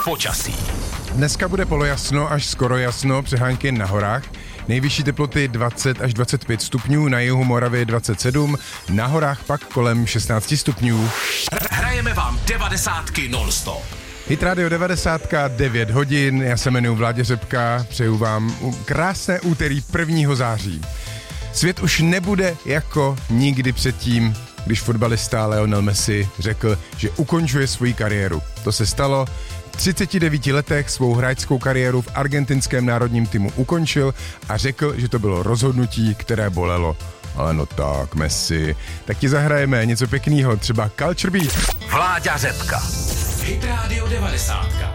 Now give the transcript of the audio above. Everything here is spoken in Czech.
Počasí. Dneska bude polojasno až skoro jasno, přehánky na horách. Nejvyšší teploty 20 až 25 stupňů, na jihu Moravy 27, na horách pak kolem 16 stupňů. Hrajeme vám 90 non-stop. Hit Radio 90, 9 hodin, já se jmenuji Vláďa Řepka, přeju vám krásné úterý 1. září. Svět už nebude jako nikdy předtím, když fotbalista Lionel Messi řekl, že ukončuje svoji kariéru. To se stalo. V 39 letech svou hráčskou kariéru v argentinském národním týmu ukončil a řekl, že to bylo rozhodnutí, které bolelo. Ale no tak, Messi. Tak ti zahrajeme něco pěknýho, třeba Culture Beat. Vláďa Řepka. Hit Radio 90.